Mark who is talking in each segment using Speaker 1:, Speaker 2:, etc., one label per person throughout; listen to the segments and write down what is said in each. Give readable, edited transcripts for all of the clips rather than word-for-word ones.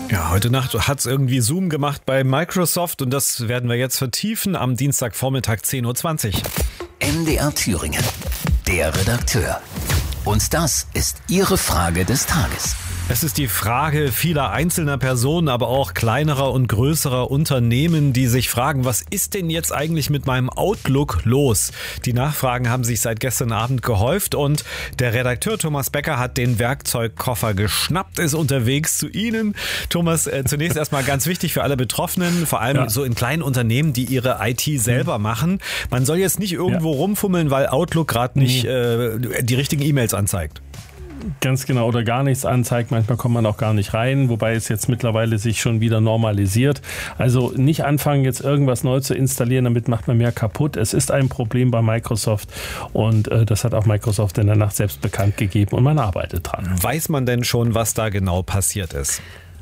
Speaker 1: Ja, heute Nacht hat es irgendwie Zoom gemacht bei Microsoft und das werden wir jetzt vertiefen am Dienstagvormittag 10.20 Uhr.
Speaker 2: MDR Thüringen, der Redakteur. Und das ist Ihre Frage des Tages.
Speaker 1: Es ist die Frage vieler einzelner Personen, aber auch kleinerer und größerer Unternehmen, die sich fragen, was ist denn jetzt eigentlich mit meinem Outlook los? Die Nachfragen haben sich seit gestern Abend gehäuft und der Redakteur Thomas Becker hat den Werkzeugkoffer geschnappt, ist unterwegs zu Ihnen. Thomas, zunächst erstmal ganz wichtig für alle Betroffenen, vor allem so in kleinen Unternehmen, die ihre IT selber machen. Man soll jetzt nicht irgendwo rumfummeln, weil Outlook gerade nicht die richtigen E-Mails anzeigt.
Speaker 3: Ganz genau, oder gar nichts anzeigt. Manchmal kommt man auch gar nicht rein, wobei es jetzt mittlerweile sich schon wieder normalisiert. Also nicht anfangen, jetzt irgendwas neu zu installieren, damit macht man mehr kaputt. Es ist ein Problem bei Microsoft und das hat auch Microsoft in der Nacht selbst bekannt gegeben und man arbeitet dran.
Speaker 1: Weiß man denn schon, was da genau passiert ist?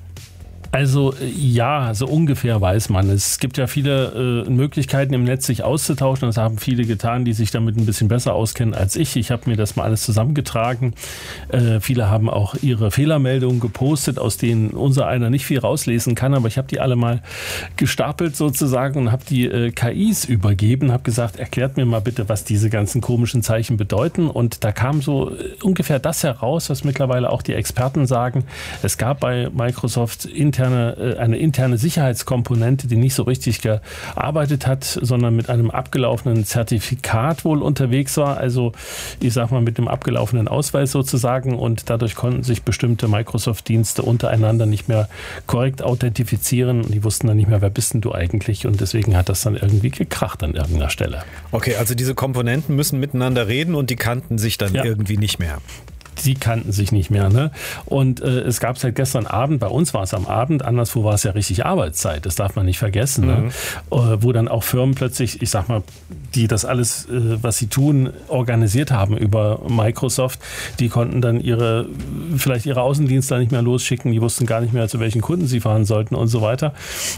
Speaker 3: Also ja, so ungefähr weiß man. Es gibt ja viele Möglichkeiten im Netz, sich auszutauschen. Das haben viele getan, die sich damit ein bisschen besser auskennen als ich. Ich habe mir das mal alles zusammengetragen. Viele haben auch ihre Fehlermeldungen gepostet, aus denen unser einer nicht viel rauslesen kann. Aber ich habe die alle mal gestapelt sozusagen und habe die KIs übergeben. Habe gesagt, erklärt mir mal bitte, was diese ganzen komischen Zeichen bedeuten. Und da kam so ungefähr das heraus, was mittlerweile auch die Experten sagen. Es gab bei Microsoft eine interne Sicherheitskomponente, die nicht so richtig gearbeitet hat, sondern mit einem abgelaufenen Zertifikat wohl unterwegs war. Also ich sag mal mit dem abgelaufenen Ausweis sozusagen und dadurch konnten sich bestimmte Microsoft-Dienste untereinander nicht mehr korrekt authentifizieren und die wussten dann nicht mehr, wer bist denn du eigentlich, und deswegen hat das dann irgendwie gekracht an irgendeiner Stelle.
Speaker 1: Okay, also diese Komponenten müssen miteinander reden und die kannten sich dann irgendwie nicht mehr.
Speaker 3: Die kannten sich nicht mehr, ne? Und es gab seit gestern Abend, bei uns war es am Abend, anderswo war es ja richtig Arbeitszeit, das darf man nicht vergessen, ne? Wo dann auch Firmen plötzlich, ich sag mal, die das alles, was sie tun, organisiert haben über Microsoft, die konnten dann vielleicht ihre Außendienste nicht mehr losschicken, die wussten gar nicht mehr, zu welchen Kunden sie fahren sollten und so weiter.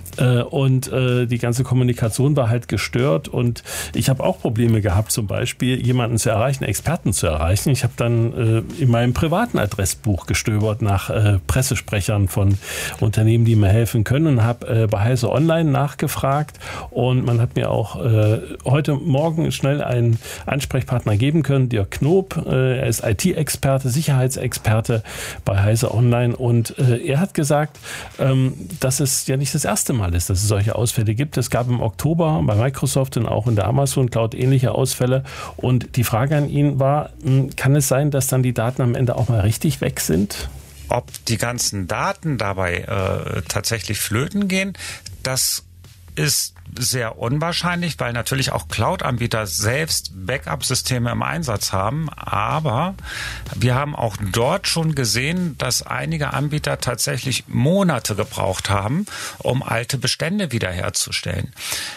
Speaker 3: Und die ganze Kommunikation war halt gestört und ich habe auch Probleme gehabt, zum Beispiel jemanden zu erreichen, Experten zu erreichen. Ich habe dann in meinem privaten Adressbuch gestöbert nach Pressesprechern von Unternehmen, die mir helfen können, und habe bei Heise Online nachgefragt und man hat mir auch heute Morgen schnell einen Ansprechpartner geben können, Dirk Knob. Er ist IT-Experte, Sicherheitsexperte bei Heise Online und er hat gesagt, dass es ja nicht das erste Mal ist, dass es solche Ausfälle gibt. Es gab im Oktober bei Microsoft und auch in der Amazon Cloud ähnliche Ausfälle und die Frage an ihn war, kann es sein, dass dann die Daten am Ende auch mal richtig weg sind?
Speaker 4: Ob die ganzen Daten dabei tatsächlich flöten gehen, das ist sehr unwahrscheinlich, weil natürlich auch Cloud-Anbieter selbst Backup-Systeme im Einsatz haben. Aber wir haben auch dort schon gesehen, dass einige Anbieter tatsächlich Monate gebraucht haben, um alte Bestände wiederherzustellen.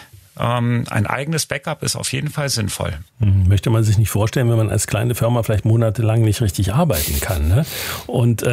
Speaker 4: Ein eigenes Backup ist auf jeden Fall sinnvoll.
Speaker 3: Möchte man sich nicht vorstellen, wenn man als kleine Firma vielleicht monatelang nicht richtig arbeiten kann, ne? Und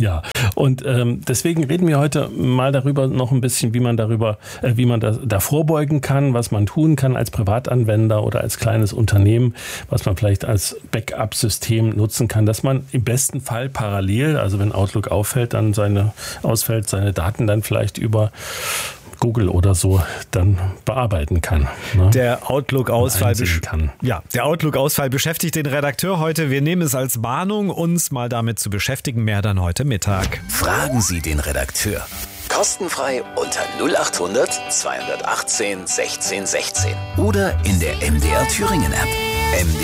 Speaker 3: deswegen reden wir heute mal darüber noch ein bisschen, wie man da vorbeugen kann, was man tun kann als Privatanwender oder als kleines Unternehmen, was man vielleicht als Backup-System nutzen kann, dass man im besten Fall parallel, also wenn Outlook auffällt, dann seine Daten dann vielleicht über Google oder so dann bearbeiten kann. Ne?
Speaker 1: Der Outlook-Ausfall beschäftigt den Redakteur heute. Wir nehmen es als Warnung, uns mal damit zu beschäftigen. Mehr dann heute Mittag.
Speaker 2: Fragen Sie den Redakteur. Kostenfrei unter 0800 218 16 16 oder in der MDR Thüringen App.